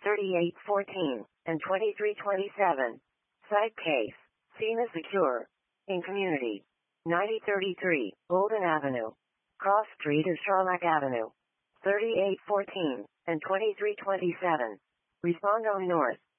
3814 and 2327. Site case. Cena Secure. In community. 9033, Golden Avenue. Cross Street is Charlotte Avenue. 3814 and 2327. Respondo North.